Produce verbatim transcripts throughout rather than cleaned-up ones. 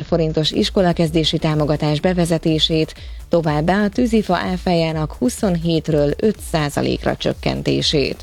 forintos iskolakezdési támogatás bevezetését, továbbá a tűzifa áfájának huszonhétről öt százalékra csökkentését.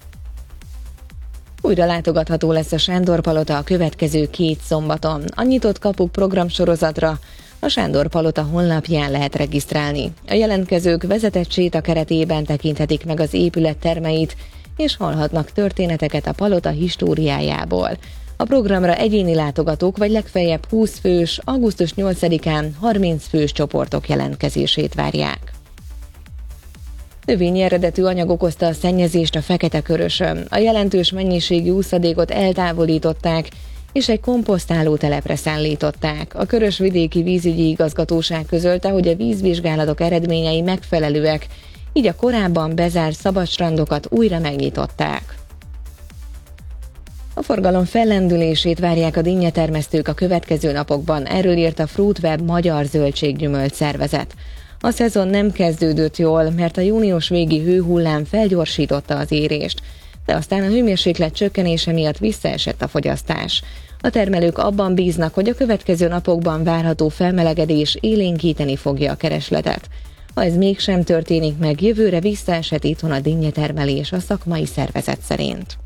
Újra látogatható lesz a Sándor-palota a következő két szombaton. A Nyitott kapuk programsorozatra a Sándor-palota honlapján lehet regisztrálni. A jelentkezők vezetett séta keretében tekinthetik meg az épület termeit, és hallhatnak történeteket a palota históriájából. A programra egyéni látogatók vagy legfeljebb húsz fős, augusztus nyolcadikán harminc fős csoportok jelentkezését várják. Növényi eredetű anyag okozta a szennyezést a Fekete-Körösön. A jelentős mennyiségű úszadékot eltávolították, és egy komposztáló telepre szállították. A Körös-vidéki vízügyi igazgatóság közölte, hogy a vízvizsgálatok eredményei megfelelőek, így a korábban bezárt szabadstrandokat újra megnyitották. A forgalom fellendülését várják a dinnyetermesztők a következő napokban, erről írt a Fruitweb magyar zöldséggyümölcs szervezet. A szezon nem kezdődött jól, mert a június végi hőhullám felgyorsította az érést, de aztán a hőmérséklet csökkenése miatt visszaesett a fogyasztás. A termelők abban bíznak, hogy a következő napokban várható felmelegedés élénkíteni fogja a keresletet. Ha ez mégsem történik meg, jövőre visszaesett itthon a dinnyetermelés a szakmai szervezet szerint.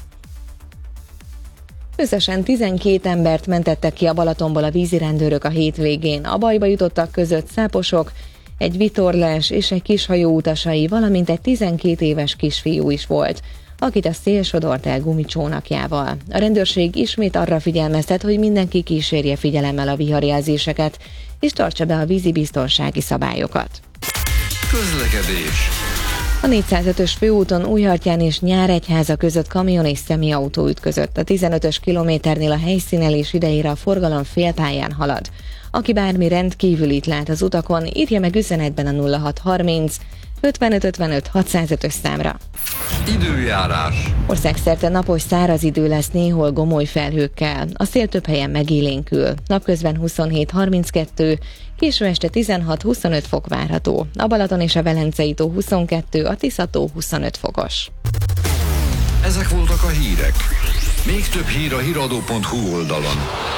Összesen tizenkét embert mentettek ki a Balatonból a vízirendőrök a hétvégén. A bajba jutottak között száposok, egy vitorlás és egy kishajó utasai, valamint egy tizenkét éves kisfiú is volt, akit a szél sodort el gumicsónakjával. A rendőrség ismét arra figyelmeztet, hogy mindenki kísérje figyelemmel a viharjelzéseket, és tartsa be a vízibiztonsági szabályokat. Közlekedés. A négyszázötös főúton Újhartyán és Nyíregyháza között kamion és személyautó ütközött. A tizenötös kilométernél a helyszínelés idejére a forgalom félpályán halad. Aki bármi rendkívülit lát az utakon, írja meg üzenetben a nulla hat harminc ötvenöt ötvenöt hatszázötös számra. Időjárás. Országszerte napos száraz idő lesz, néhol gomoly felhőkkel. A szél több helyen megélénkül. Napközben huszonhét harminckettő, késő este tizenhat huszonöt fok várható. A Balaton és a Velencei tó huszonkettő, a Tisza-tó huszonöt fokos. Ezek voltak a hírek. Még több hír a híradó pont hu oldalon.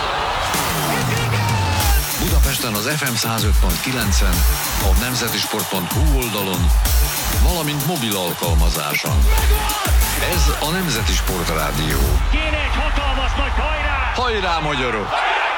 Budapesten az ef em száz öt pont kilencen, a nemzetisport pont hu oldalon, valamint mobil alkalmazáson. Ez a Nemzeti Sport Rádió. Kéne egy hatalmas nagy hajrá! Hajrá, magyarok!